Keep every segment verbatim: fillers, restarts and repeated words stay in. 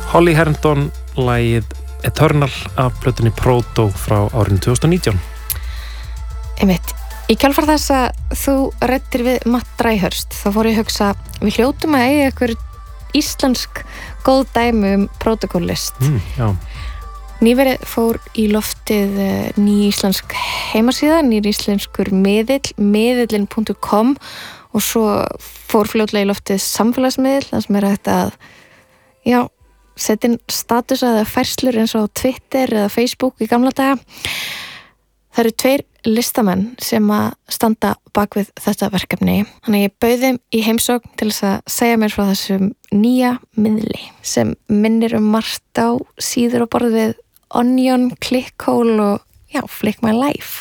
Holly Herndon, lagið Eternal af plötunni Proto frá árinu tvö þúsund og nítján. Einmitt. Í kjölfar þess að þú reddir við Matt Dryhurst, þá fór ég að hugsa, við hljótum að eiga einhver íslensk góð dæmi um protokollist. Mm, já. Nýverið fór í loftið ný íslensk heimasíða, nýr íslenskur miðill, miðillin punktur com og svo fór fljótlega í loftið samfélagsmiðill, það sem er hægt að, já, setja inn status eða færslur eins og Twitter eða Facebook í gamla daga. Það eru tveir listamenn sem að standa bak við þetta verkefni. Þannig að ég bauð þeim í heimsókn til þess að segja mér frá þessum nýja miðli sem minnir um margt á síður og borð við Onion, Clickhole og já, Flick My Life.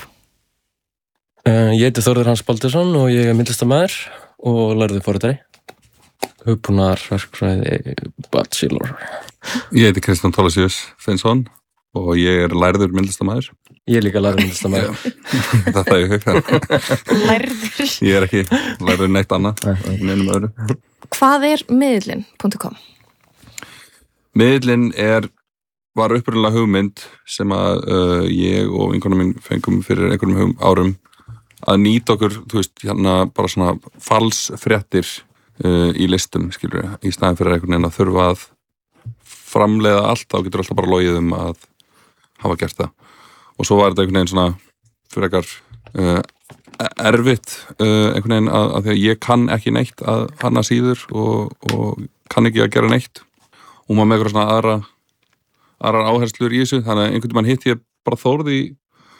Uh, ég heiti Þórður Hans Baldursson og ég er myndlistarmaður og lærði forritari. Hugbúnaðar verkfræði bachelor. Ég heiti Kristján Thorlacius Finnsson og ég er lærður myndlistarmaður. Ég er líka lærður myndlistarmaður. Þetta er ég. Lærður. Ég er ekki lærður neitt annað, neinum öðru. Hvað er miðillin punktur com? Miðillin er, var upprunalega hugmynd sem að uh, ég og vinkona mín fengum fyrir einhverjum árum að nýta okkur, þú veist, hérna bara svona falsfréttir uh, í listum, skilur við, í staðin fyrir einhvern veginn að þurfa að framleiða allt, þá getur alltaf bara logið um að hafa gert það. Og svo var þetta einhvern veginn svona fyrir ekkar uh, erfitt uh, einhvern veginn að, að því að ég kann ekki neitt að hanna síður og, og kann ekki að gera neitt og maður með eitthvað svona aðra aðrar áherslur í þessu, þannig að einhvern veginn hitt ég bara Þórð í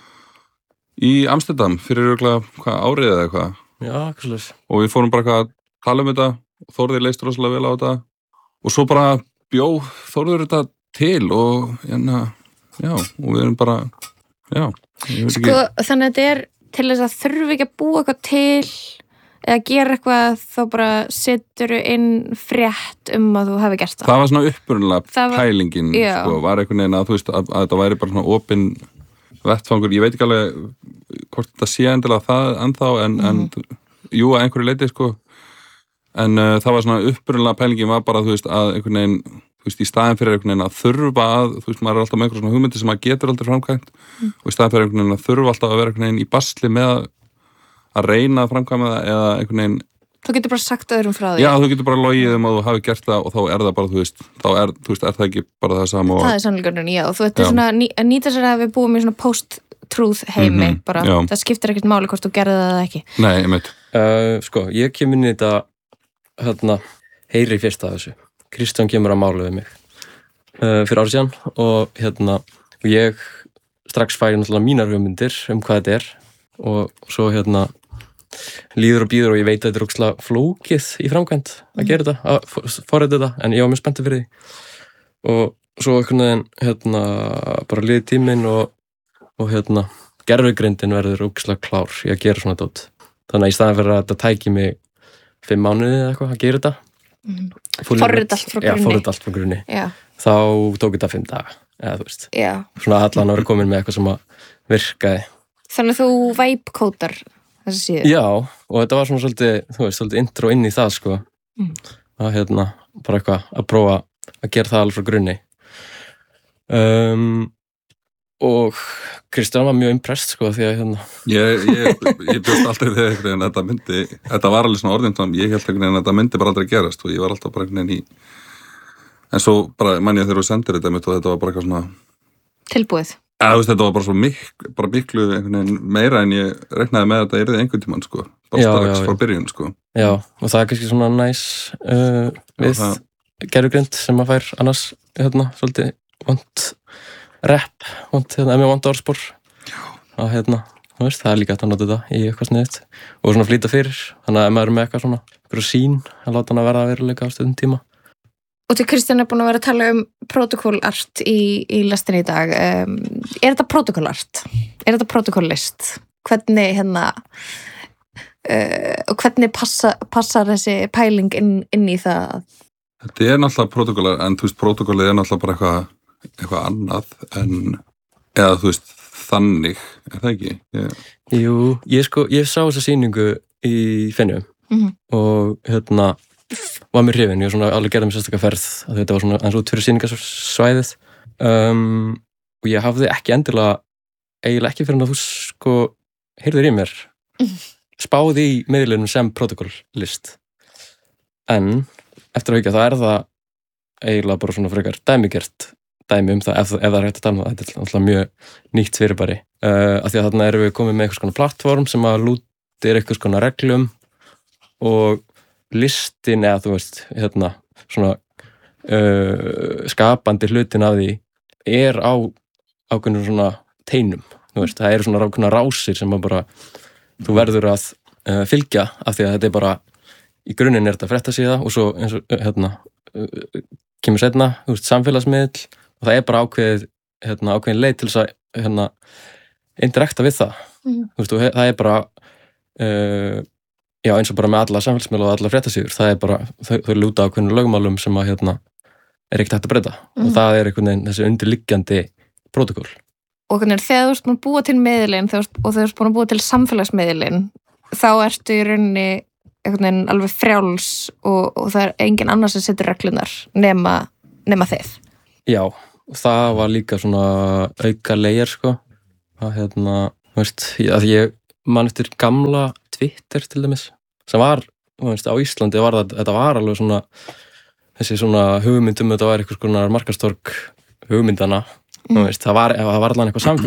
í Amsterdam fyrir örugglega hvað árið eða eitthvað. Já, eitthvað slags. Og við fórum bara eitthvað að tala um þetta og Þórður leist rosalega vel á þetta og svo bara bjó Þórður þetta til og hérna, já, og við erum bara já, ég veit Sko, ekki. þannig að þetta er til þess að þurfi ekki að búa eitthvað til eða gera eitthvað, þá bara setur inn frétt um að þú hefði gert það. Það var svona upprunalega Það var- pælingin, Já. sko, var einhvern veginn að þú veist að, að þetta væri bara svona opinn vettfangur, ég veit ekki alveg hvort þetta sé endilega það ennþá en, en jú, að einhverju leiti, sko en uh, það var svona upprunalega pælingin var bara, þú veist, að einhvern veginn þú veist, í staðin fyrir einhvern veginn að þurfa að þú veist, maður er alltaf með einhver svona hugmyndi sem maður getur aldrei framkvæmt mm. og í staðin fyrir einhvern veginn að þurfa alltaf að vera einhvern veginn í basli með að, að reyna að framkvæma það eða einhvern veginn Þú getur bara sagt öðrum frá því. já, þú getur bara logið um að þú hafi gert það og þá er það bara, þú veist, þá er, þú veist, er það ekki bara það sama og Það er sannleikurinn, já. Þú ert Já. svona að ný- að nýta sér að við búum í svona post-truth heimi, Mhm, bara já. það skiptir ekkert máli hvort þú gerði það eða ekki. nei, einmitt Uh, sko, ég kem inn í þetta hérna, heyri fyrst af þessu. Kristján kemur að mála við mig uh, fyrir árið síðan og hérna, og ég strax færi náttúrulega mínar hugmyndir um hvað þetta er og svo hérna líður og býður og ég veit að þetta er ógeðslega flókið í framkvæmd að gera þetta, að forrita þetta, en ég var mjög spenntur fyrir því og svo einhvern veginn hérna, bara liði tíminn og, og hérna, gervigreindin verður ógeðslega klár í að gera svona dót. Þannig að í staðan fyrir að þetta tæki mig fimm mánuði eða eitthvað að gera þetta Mm. fully Forrita lit- allt frá Já, grunni. forrita allt frá grunni. Já, Þá tók þetta fimm daga, eða þú veist. já. Svona allan að vera komin með eitthvað sem að virkaði. Þannig að þú væpkótar þessi síðu. Já, og þetta var svona svolítið, þú veist, svolítið intro inn í það, sko. Mm. Að hérna, bara eitthvað að prófa að gera það alveg frá grunni. Um, og Kristján var mjög impressed, sko, því að hérna, ég, ég, ég bjóst aldrei þegar einhvern veginn að þetta myndi þetta var alveg svona orðin, ég held einhvern veginn að þetta myndi bara aldrei gerast og ég var alltaf bara einhvern veginn í en svo bara, mann ég þegar þú sendir þetta mitt og þetta var bara eitthvað svona Tilbúið. að, þú veist, þetta var bara svo miklu, bara miklu einhvern veginn meira en ég reknaði með að þetta yrði einhvern tímann, sko, bara Já, strax já, já. frá byrjun, sko já, og það er kannski svona næs uh, við það- gervigreind sem að fær annars, hérna, svolítið vont rep, vont, hérna, ef ég vont orðspor. Já. Að hérna, þú veist, það er líka hægt að nota þetta í eitthvað sniðut og svona flýta fyrir, þannig að ef maður er með eitthvað svona, eitthvað sín, að láta hann að verða að veruleika á stöðum tíma. Og til Kristján er búin að vera að tala um protokólart í, í lestinni í dag. Um, er þetta protokólart? Er þetta protokollist? Hvernig hérna uh, og hvernig passa, passar þessi pæling inn, inn í það? Þetta er náttúrulega protokólar, en þú veist, protokólið er náttúrulega bara eitthvað eitthvað annað en eða þú veist, þannig er það ekki? Ég, Jú, ég sko, ég sá þessa sýningu í Fenjum Mhm. og hérna, var mér hrifin, ég var svona alveg gerði mér sérstaklega ferð að þetta var svona eins og út fyrir sýningarsvæðið um, og ég hafði ekki endilega eiginlega ekki fyrir að þú sko heyrðir í mér spáði í miðlunum sem protokollist en eftir að hugja þá er það eiginlega bara svona frekar dæmigert dæmi um það ef, ef það er hægt að tala um það þetta er alltaf mjög nýtt fyrirbæri uh, af því að þarna erum við komið með einhvers konar plattform sem að lútir einhvers konar reglum og listin eða þú veist hérna svona uh, skapandi hlutin af því er á ákveðnum svona teinum þú veist, það eru svona ákveðna rásir sem að bara þú verður að uh, fylgja af því að þetta er bara í grunninn er þetta fréttasíða og svo eins og hérna uh, kemur seinna, þú veist, samfélagsmiðl og það er bara ákveðið hérna, ákveðin leið til þess að hérna interakta við það mm. þú veist, og það er bara uh, já, eins og bara með alla samfélagsmiðla og alla fréttasíður, það er bara þau, þau lúta ákveðinu lögmálum sem að hérna er ekkert hægt að breyta mm. og það er einhvern veginn þessi undirliggjandi prótokoll. Og hvernig þegar þú ert búin að búa til miðlinn og þegar þú ert búin að búa til samfélagsmiðlinn þá ertu í rauninni einhvern veginn alveg frjáls og, og það er engin annar sem setur reglunar nema, nema þið. Já, það var líka svona auka leigjar sko að hérna, veist, að ég man eftir gamla Twitter til dæmis sem var, veist, á Íslandi var það, þetta var alveg svona þessi svona hugmyndum þetta var eitthvað svona markastorg hugmyndana mm. veist, það var, það var allan eitthvað samfélag